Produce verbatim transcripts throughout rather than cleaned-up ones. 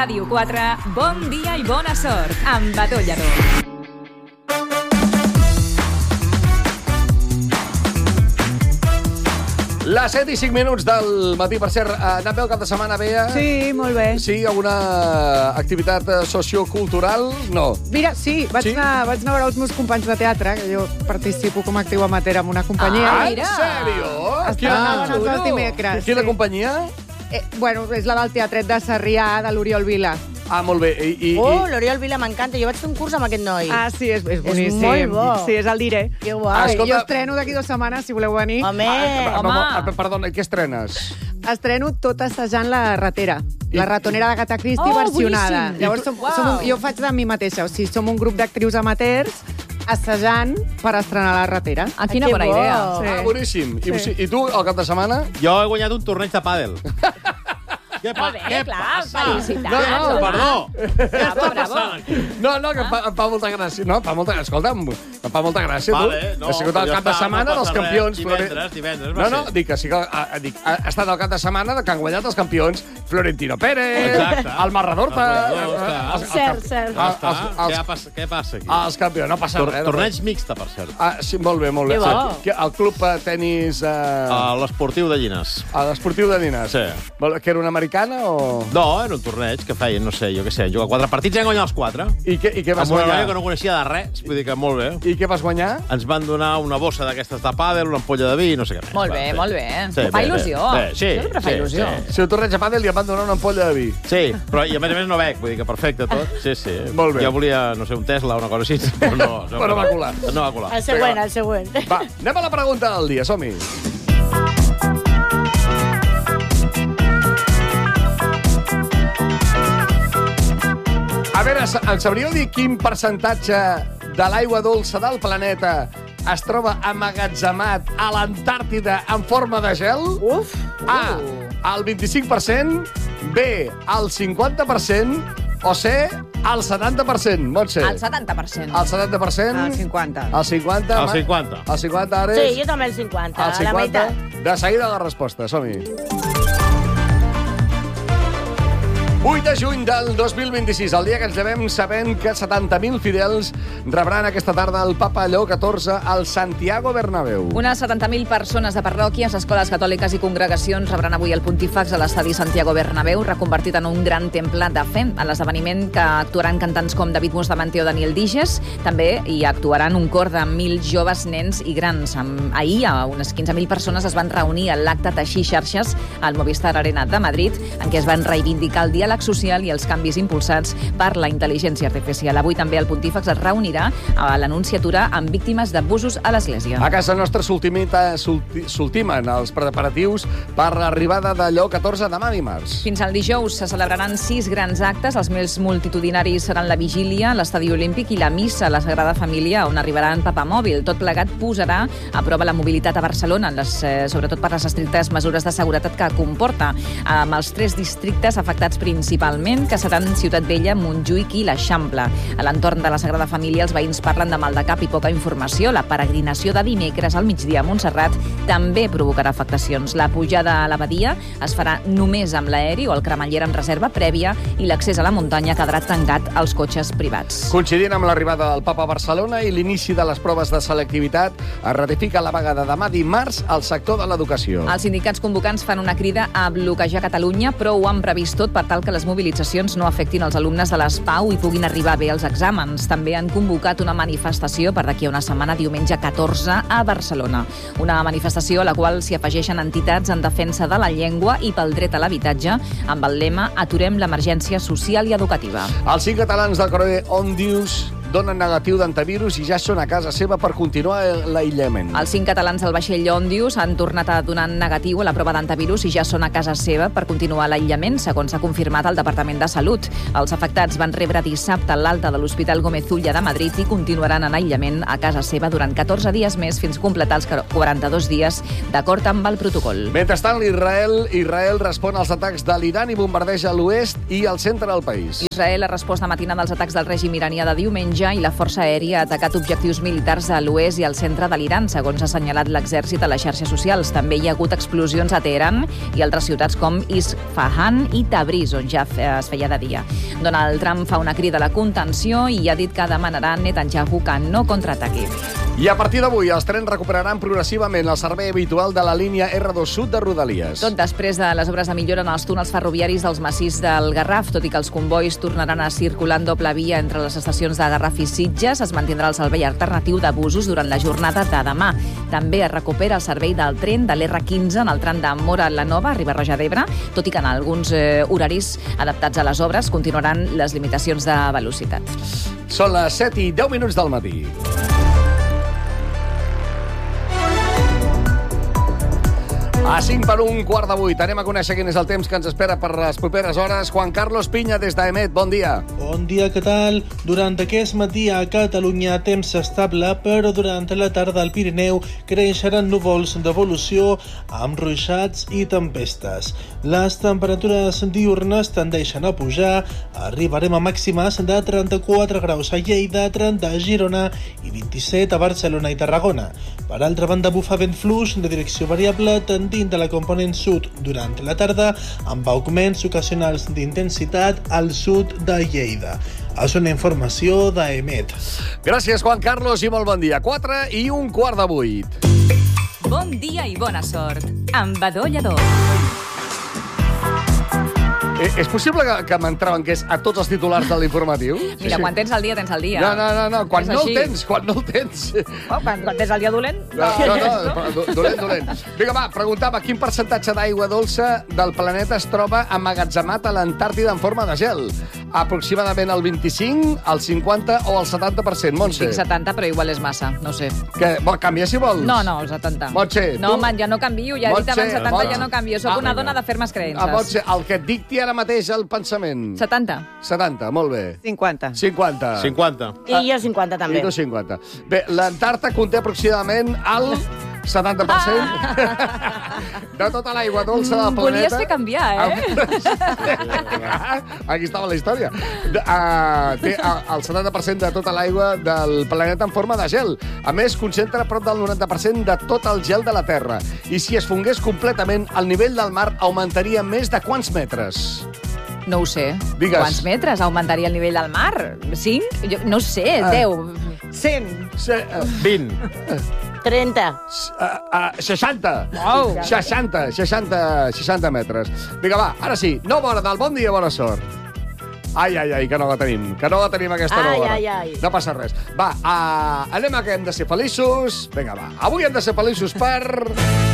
Ràdio quatre, bon dia i bona sort, amb Batollador. Les set i cinc minuts del matí. Per cert, anat bé el cap de setmana, Bea? Sí, molt bé. Sí, alguna activitat sociocultural? No. Mira, sí, vaig, Sí? Anar, vaig anar a veure els meus companys de teatre, que jo participo com a actriu amateur en una companyia. Ah, mira. en sèrio? Estrenaven els xulo. dimecres. Quina sí. companyia? Eh, bueno, és la del Teatret de Sarrià, de l'Oriol Vila. Ah, molt bé. I, i, Oh, i... l'Oriol Vila m'encanta. Jo vaig fer un curs amb aquest noi. Ah, sí, és, és boníssim. molt bo. Sí, és el Diré. Que Ah, guai. escolta- Jo estreno d'aquí dues setmanes, si voleu venir. Home, Ah, home. ah, Perdona, què estrenes? Estreno tot assajant la ratera. La ratonera d'Agatha Christie Oh, versionada. boníssim. Llavors, som, Uau. som un, jo faig de mi mateixa. O sigui, som un grup d'actrius amateurs assajant per estrenar la ratera. Ah, quina Que bona bo. idea. Sí. Ah, boníssim. I, Sí. I tu, al cap de setmana? Jo he guanyat un torneig de pàdel. Què, pa Molt bé, què clar, passa? felicitats, No, no, home. Perdó. Què Bravo, està bravo. passant aquí? No, no, que em fa, em fa molta gràcia. No, em fa molta gràcia. Escolta'm, em fa molta gràcia, Vale, tu. no, Ha sigut el però ja cap de està, setmana no dels passa campions. res. Flore- Divendres, divendres va No, no, ser. dic que sí que ha, ha, dic, ha estat el cap de setmana que han guanyat els campions Florentino Pérez, Exacte. el Marradorta... El Marradorta. els- els- Cert, els- cert. Ja els- està. els- Què, passa, què passa aquí? Els campions, no passa Tor res. no torneig mixte, per cert. Ah, sí, molt bé, molt bé. Que bo. Ah, que el club eh, tenis... Eh, A l'esportiu de Llines. a l'esportiu de Dinas. Sí. Vol- Que era una americana o...? No, era un torneig que feien, no sé, jo què sé, jugar quatre partits i han guanyat els quatre. I què, i què vas Amb una noia guanyar? que no coneixia de res, vull dir que molt bé. I què vas guanyar? Ens van donar una bossa d'aquestes de pàdel, una ampolla de vi i no sé què més. Molt Va, bé, sí. molt bé. Sí, Fa bé, il·lusió. Bé, bé, sí, Això sempre fa sí, il·lusió. sí. Si el torneig a pàdel li van donar una ampolla de vi. Sí, però i a més a més no bec, vull dir que perfecte tot. Sí, sí. Molt bé. Jo volia, no sé, un Tesla o una cosa així, però no. no Però no va colar. No va colar. El següent, el següent. Va, anem a la pregunta del dia, som-hi. A veure, sa- em sabríeu dir quin percentatge de l'aigua dolça del planeta es troba ammagatzemat a l'Antàrtida en forma de gel? Uf. A, el vint-i-cinc per cent, B, el cinquanta per cent o C, el setanta per cent. Montse. El setanta per cent. El setanta per cent? El cinquanta. El cinquanta? El cinquanta. El cinquanta, Ares? Sí, jo també el cinquanta, El a la cinquanta? meitat. De seguida la resposta, som-hi. vuit de juny del dos mil vint-i-sis, el dia que ens llevem sabent que setanta mil fidels rebran aquesta tarda el Papa Lleó catorze al Santiago Bernabéu. Unes setanta mil persones de parròquies, escoles catòliques i congregacions rebran avui el pontífex a l'estadi Santiago Bernabéu, reconvertit en un gran temple de fe. En l'esdeveniment que actuaran cantants com David Bustamante o Daniel Diges, també hi actuaran un cor de mil joves, nens i grans. Ahir, a unes quinze mil persones es van reunir a l'acte Teixir xarxes al Movistar Arena de Madrid, en què es van reivindicar el diàleg social i els canvis impulsats per la intel·ligència artificial. Avui també el pontífex es reunirà a l'Anunciatura amb víctimes d'abusos a l'Església. A casa nostra s'ultimita- s'ulti- s'ultimen els preparatius per l'arribada de Lleó catorze demà dimarts. Fins al dijous se celebraran sis grans actes. Els més multitudinaris seran la vigília a l'Estadi Olímpic i la missa a la Sagrada Família, on arribarà en papamòbil. Tot plegat posarà a prova la mobilitat a Barcelona, les, eh, sobretot per les estrictes mesures de seguretat que comporta, amb els tres districtes afectats principalment, que seran Ciutat Vella, Montjuïc i l'Eixample. A l'entorn de la Sagrada Família, els veïns parlen de mal de cap i poca informació. La peregrinació de dimecres al migdia a Montserrat també provocarà afectacions. La pujada a l'abadia es farà només amb l'aeri o el cremallera amb reserva prèvia i l'accés a la muntanya quedarà tancat als cotxes privats. Coincidint amb l'arribada del Papa a Barcelona i l'inici de les proves de selectivitat, es ratifica la vaga de demà dimarts al sector de l'educació. Els sindicats convocants fan una crida a bloquejar Catalunya, però ho han previst tot per tal que les mobilitzacions no afectin els alumnes de l'S P A U i puguin arribar bé als exàmens. També han convocat una manifestació per d'aquí a una setmana, diumenge catorze, a Barcelona. Una manifestació a la qual s'hi afegeixen entitats en defensa de la llengua i pel dret a l'habitatge, amb el lema Aturem l'emergència social i educativa. Els cinc catalans del Correo Òndius donen negatiu d'antivirus i ja són a casa seva per continuar l'aïllament. Els cinc catalans del vaixell Òndius han tornat a donar negatiu a la prova d'antivirus i ja són a casa seva per continuar l'aïllament, segons s'ha confirmat al Departament de Salut. Els afectats van rebre dissabte l'alta de l'Hospital Gómez Ulla de Madrid i continuaran en aïllament a casa seva durant catorze dies més fins completar els quaranta-dos dies d'acord amb el protocol. Mentrestant, l'Israel Israel respon als atacs de l'Iran i bombardeja l'oest i el centre del país. Israel ha respost a matinada als atacs del règim iranià de diumenge Fallujah i la Força Aèria ha atacat objectius militars a l'oest i al centre de l'Iran, segons ha assenyalat l'exèrcit a les xarxes socials. També hi ha hagut explosions a Teheran i altres ciutats com Isfahan i Tabriz, on ja es feia de dia. Donald Trump fa una crida a la contenció i ha dit que demanarà a Netanyahu que no contraataqui. I a partir d'avui els trens recuperaran progressivament el servei habitual de la línia erre dos Sud de Rodalies. Tot després de les obres de millora en els túnels ferroviaris dels massís del Garraf, tot i que els convois tornaran a circular en doble via entre les estacions de Garraf i Sitges, es mantindrà el servei alternatiu de busos durant la jornada de demà. També es recupera el servei del tren de l'erre quinze en el tram de Móra la Nova a Riba-roja d'Ebre, tot i que en alguns eh, horaris adaptats a les obres continuaran les limitacions de velocitat. Són les set i deu minuts del matí. A cinc per un quart de vuit. Anem a conèixer quin és el temps que ens espera per les properes hores. Juan Carlos Piña, des d'Emet. Bon dia. Bon dia, què tal? Durant aquest matí a Catalunya temps estable, però durant la tarda al Pirineu creixeran núvols d'evolució amb ruixats i tempestes. Les temperatures diurnes tendeixen a pujar. Arribarem a màximes de trenta-quatre graus a Lleida, trenta a Girona i vint-i-set a Barcelona i Tarragona. Per altra banda, bufa vent fluix de direcció variable tendint a la component sud durant la tarda, amb augments ocasionals d'intensitat al sud de Lleida. És una informació d'Emet. Gràcies, Juan Carlos, i molt bon dia. quatre i un quart de vuit. Bon dia i bona sort amb Badó Lledó. Eh, és possible que, que m'entrebanqués a tots els titulars de l'informatiu? Mira, quan tens el dia, tens el dia. No, no, no, no. Quan És no el així. tens, quan no el tens. Oh, quan, quan tens el dia dolent? No, no, no, però do- dolent, dolent. Vinga, va, preguntava quin percentatge d'aigua dolça del planeta es troba emmagatzemat a l'Antàrtida en forma de gel? Aproximadament el vint-i-cinc, el cinquanta o el setanta per cent, Montse? Dic setanta, però igual és massa, no sé. Que, vol canviar si vols? No, no, setanta. Montse, No, tu? home, ja no canvio, ja he dit Montse, abans setanta, Montse. ja no canvio. Soc Ah, una vinga. dona de fermes creences. Ah, Montse, el que et dicti ara mateix el pensament. setanta. setanta, molt bé. cinquanta. cinquanta. cinquanta. I jo cinquanta, també. I tu cinquanta. Bé, l'Antàrtida conté aproximadament el setanta per cent de tota l'aigua dolça del planeta. Volies fer canviar, eh? Aquí estava la història. De, uh, té uh, el setanta per cent de tota l'aigua del planeta en forma de gel. A més, concentra prop del noranta per cent de tot el gel de la Terra. I si es fongués completament, el nivell del mar augmentaria més de quants metres? No ho sé. Digues. Quants metres augmentaria el nivell del mar? Cinc? Jo, no sé, Ah. deu. cent. Se, uh, vint. trenta. uh, uh, seixanta. Wow. seixanta, seixanta, seixanta metres. Vinga, va, ara sí, nova hora del bon dia, bona sort. Ai, ai, ai, que no la tenim, que no la tenim aquesta Ai, nova hora. ai, ai. No passa res. Va, uh, anem a que hem de ser feliços. Vinga, va, avui hem de ser feliços per...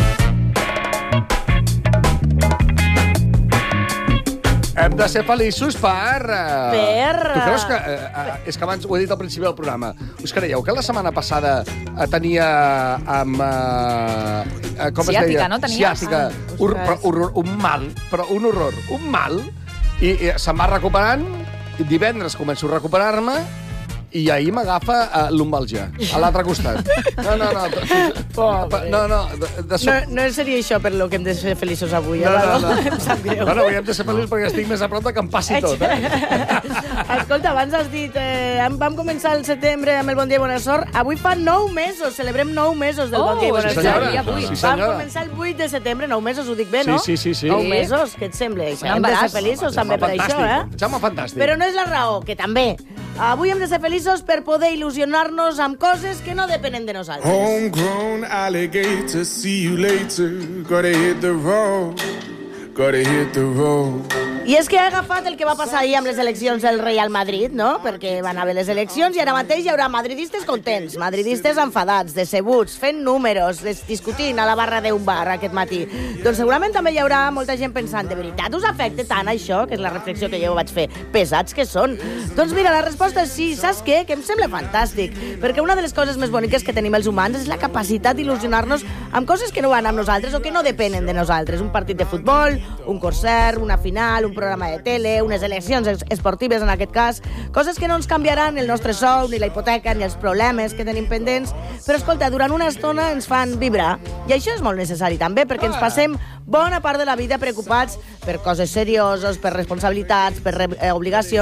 Hem de ser feliços per... Uh... Per... Tu creus que... Uh, uh, és que abans ho he dit al principi del programa. Us creieu que la setmana passada uh, tenia... amb... Uh, uh, com es Ciàtica, deia? no? Tenia? Ciàtica. Ah, Ur, ostres. però, horror, un mal, però un horror. Un mal. I, i se'n va recuperant. Divendres començo a recuperar-me. I ahir m'agafa uh, l'umbalgia, a l'altre costat. No, no, no. Pobre. No, no. De, de so... No, no seria això per lo que hem de ser feliços avui, No, eh, no, Badó? no. Em sap greu. Bueno, avui hem de ser feliços perquè estic més a prop de que em passi tot, eh? Escolta, abans has dit, eh, vam començar el setembre amb el Bon Dia i Bona Sort. Avui fa nou mesos, celebrem nou mesos del Oh, Bon Dia i Bona sí, Sort. senyora. dia vuit. Sí, Vam senyora. començar el vuit de setembre, nou mesos, ho dic bé, Sí, no? sí, sí, sí. Nou Sí. mesos, què et sembla? Això? Un Hem de ser embaràs. feliços també per això, eh? Jaume, fantàstic. Però no és la raó, que també. Avui hem de ser feliços per poder il·lusionar-nos amb coses que no depenen de nosaltres. Homegrown alligator, see you later. Gotta hit the road, gotta hit the road. I és que ha agafat el que va passar ahir amb les eleccions del Real Madrid, no? Perquè van haver les eleccions i ara mateix hi haurà madridistes contents, madridistes enfadats, decebuts, fent números, des- discutint a la barra d'un bar aquest matí. Doncs segurament també hi haurà molta gent pensant, de veritat us afecta tant això? Que és la reflexió que jo vaig fer. Pesats que són. Doncs mira, la resposta és sí. Saps què? Que em sembla fantàstic. Perquè una de les coses més boniques que tenim els humans és la capacitat d'il·lusionar-nos amb coses que no van amb nosaltres o que no depenen de nosaltres. Un partit de futbol, un concert, una final, un programa de tele, unes eleccions es- esportives en aquest cas, coses que no ens canviaran el nostre sou, ni la hipoteca, ni els problemes que tenim pendents, però escolta, durant una estona ens fan vibrar, i això és molt necessari també, perquè ens passem bona part de la vida preocupats per coses serioses, per responsabilitats, per re- eh, obligacions,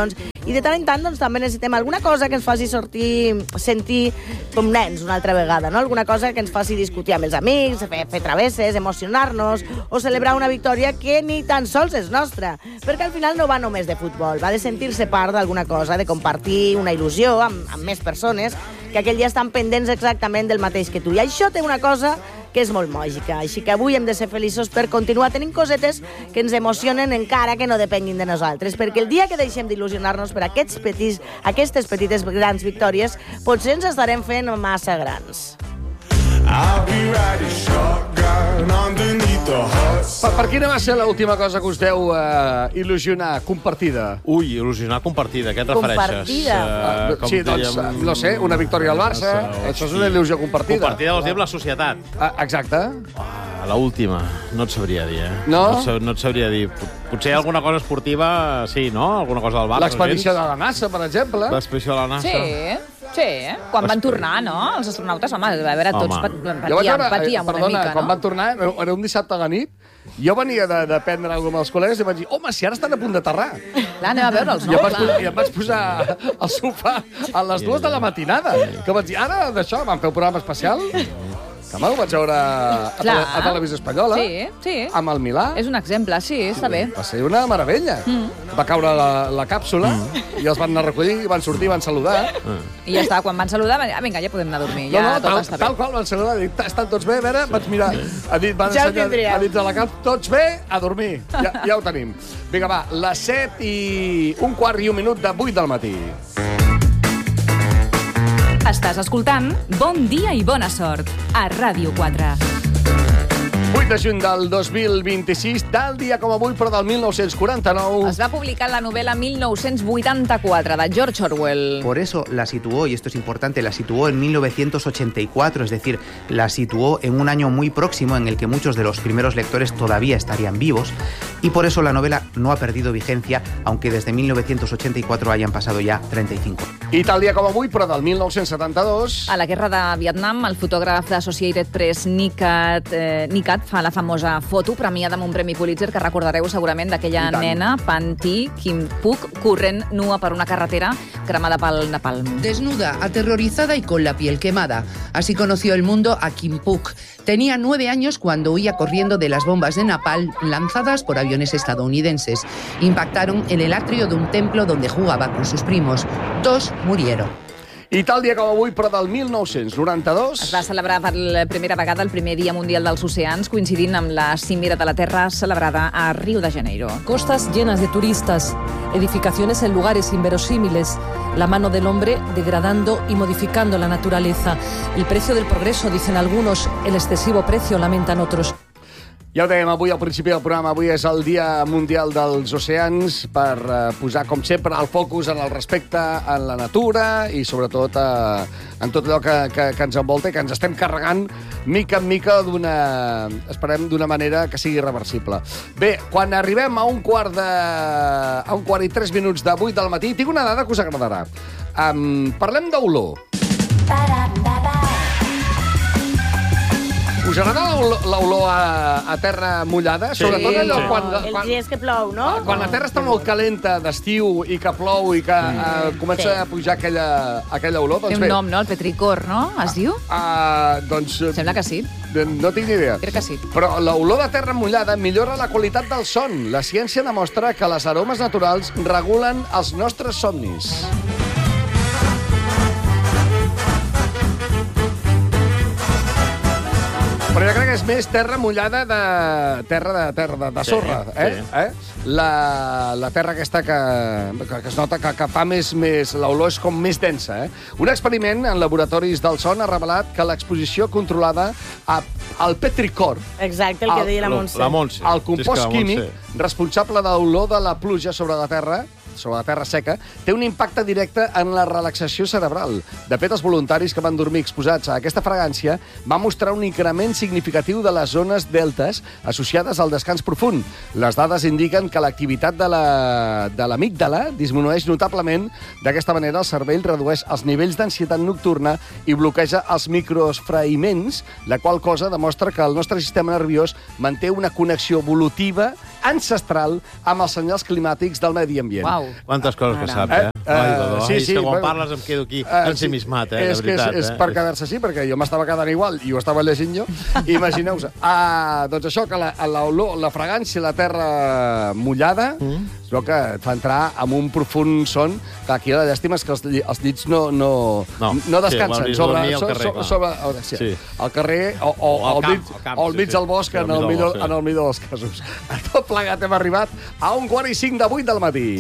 I de tant en tant doncs, també necessitem alguna cosa que ens faci sortir, sentir com nens una altra vegada, no? Alguna cosa que ens faci discutir amb els amics, fer, fer travesses, emocionar-nos o celebrar una victòria que ni tan sols és nostra. Perquè al final no va només de futbol, va de sentir-se part d'alguna cosa, de compartir una il·lusió amb, amb més persones que aquell dia estan pendents exactament del mateix que tu. I això té una cosa que és molt màgica. Així que avui hem de ser feliços per continuar tenint cosetes que ens emocionen encara que no depenguin de nosaltres, perquè el dia que deixem d'il·lusionar-nos per aquests petits, aquestes petites grans victòries, potser ens estarem fent massa grans. I'll be riding shotgun underneath the hot sun. Per, per quina va ser l'última cosa que us deu uh, il·lusionar, compartida? Ui, il·lusionar compartida, què et refereixes? Compartida. Uh, com sí, doncs, dèiem... no sé, una victòria al Barça, Barça, això és una il·lusió compartida. Compartida, vols dir, amb la societat. Ah, exacte. Ah, l'última, no et sabria dir, eh? No? No et, sab- no et sabria dir. Potser alguna cosa esportiva, sí, no? Alguna cosa del Barça. L'expedició de la NASA, per exemple. L'expedició de la NASA. Sí, sí. Quan van tornar, no? Els astronautes, home, a veure, tots Home. pat- Jo vaig patíem, veure, patíem eh, una perdona, mica, quan no? van tornar, era un dissabte a la nit, jo venia de, de prendre alguna cosa amb els col·legues i vaig dir, home, si ara estan a punt d'aterrar. Clar, anem a veure'ls, I no? em, vaig, Clar. posar- I em vaig posar al sofà a les dues de la matinada. Que vaig dir, ara d'això, vam fer un programa especial, que me'l vaig veure a, Clar. tele, a Televisió Espanyola, Sí, sí. amb el Milà. És un exemple, sí, està bé. Va ser una meravella. Mm. Va caure la, la càpsula mm. i els van anar a recollir, i van sortir, van saludar. I ja està, quan van saludar, van dir, ah, vinga, ja podem anar a dormir, No, ja no, tot tal, està tal bé. qual van saludar. Dic, estan tots bé, a veure, vaig mirar. Ha dit, van Ja ho ensenyar, tindríem. ha dit de la cap, tots bé, a dormir. Ja, ja ho tenim. Vinga, va, les set i un quart i un minut de vuit del matí. Estàs escoltant Bon dia i bona sort a Ràdio quatre. vuit de juny del dos mil vint-i-sis, tal dia com avui, però del mil nou-cents quaranta-nou. Es va publicar la novel·la mil nou-cents vuitanta-quatre de George Orwell. Por eso la situó, y esto es importante, la situó en mil novecientos ochenta y cuatro, es decir, la situó en un año muy próximo en el que muchos de los primeros lectores todavía estarían vivos, y por eso la novela no ha perdido vigencia, aunque desde mil novecientos ochenta y cuatro hayan pasado ya treinta y cinco. I tal dia com avui, però del mil nou-cents setanta-dos... A la guerra de Vietnam, el fotògraf d'Associated Press, Nikat, eh, Nikat, fa la famosa foto premiada amb un premi Pulitzer que recordareu segurament d'aquella I tant. nena, Panti Kim Phuc, corrent nua per una carretera cremada pel napalm. Desnuda, aterrorizada y con la piel quemada. Así conoció el mundo a Kim Phuc. Tenía nueve años cuando huía corriendo de las bombas de napalm lanzadas por aviones estadounidenses. Impactaron en el atrio de un templo donde jugaba con sus primos. Dos murieron. I tal dia com avui, però del mil nou-cents noranta-dos... Es va celebrar per la primera vegada el primer Dia Mundial dels Oceans, coincidint amb la Cimera de la Terra celebrada a Río de Janeiro. Costas llenas de turistas, edificaciones en lugares inverosímiles, la mano del hombre degradando y modificando la naturaleza. El precio del progreso, dicen algunos, el excesivo precio, lamentan otros. Ja ho dèiem avui al principi del programa, avui és el Dia Mundial dels Oceans per eh, posar, com sempre, el focus en el respecte en la natura i, sobretot, eh, en tot allò que, que, que ens envolta i que ens estem carregant mica en mica d'una, esperem, d'una manera que sigui irreversible. Bé, quan arribem a un quart de... a un quart i tres minuts de vuit del matí, tinc una dada que us agradarà. Um, parlem d'olor. Us agrada l'olor- l'olor a, a terra mullada? Sí. Sobretot allò Sí. quan... Els quan... dies que plou, no? Quan la terra està molt calenta d'estiu i que plou i que eh, comença Sí. a pujar aquella, aquella olor, Té doncs un bé. nom, no? El petricor, no? Es diu? Uh, doncs... eh, Sembla que sí. No tinc ni idea. Crec que sí. Però l'olor de terra mullada millora la qualitat del son. La ciència demostra que les aromes naturals regulen els nostres somnis. Però jo crec que és més terra mullada de... terra de, terra de, de Sí, sorra, eh? sí. eh? La, la terra aquesta que, que, que es nota que, que fa més... més l'olor és com més densa, eh? Un experiment en laboratoris del son ha revelat que l'exposició controlada a, al petricor, Exacte, el que El- deia la La Montse. Montse. el És que compost la Montse- químic responsable de l'olor de la pluja sobre la terra, sobre la terra seca, té un impacte directe en la relaxació cerebral. De fet, els voluntaris que van dormir exposats a aquesta fragància van mostrar un increment significatiu de les zones deltes associades al descans profund. Les dades indiquen que l'activitat de la- de l'amígdala disminueix notablement. D'aquesta manera, el cervell redueix els nivells d'ansietat nocturna i bloqueja els microesfraïments, la qual cosa demostra que el nostre sistema nerviós manté una connexió evolutiva ancestral amb els senyals climàtics del medi ambient. Uau. Quantes coses que sap, eh? Eh, Ai, Godó, sí, ai, sí, és que quan bueno, parles em quedo aquí eh, ensimismat, eh, és de veritat. Que és, és eh? per quedar-se així, perquè jo m'estava quedant igual i ho estava llegint jo. Imagineu-vos. Ah, doncs això, que la, la, olor, la fragància, la terra mullada, mm. es veu que et fa entrar en un profund son, que aquí la llàstima és que els, lli- els llits no, no, No, no descansen. sí, sobre, dormir al so, carrer, so, clar. sobre, sobre, sí, Sí. al carrer o, o, O al al camp, mig, al camp, o al sí, mig sí. del bosc, Sí, al en mig el, del millor, bosc, sí. en el millor dels casos. A tot plegat hem arribat a un quart i cinc de vuit del matí.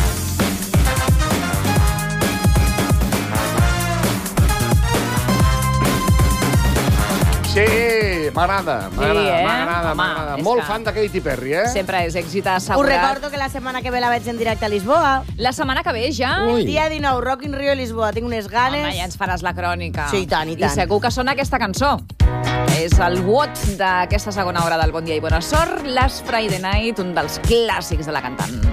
Sí, m'agrada, m'agrada, eh? m'agrada, Home, m'agrada. és Molt que- fan de Katy Perry, eh? Sempre és èxit Us assegurat. recordo que la setmana que ve la veig en directe a Lisboa. La setmana que ve ja... El dia dinou, Rock in Rio Lisboa. Tinc unes ganes. Home, ja ens faràs la crònica. Sí, i tant, i tant. I segur que sona aquesta cançó. És el What d'aquesta segona hora del Bon Dia i Bona Sort, Last Friday Night, un dels clàssics de la cantant.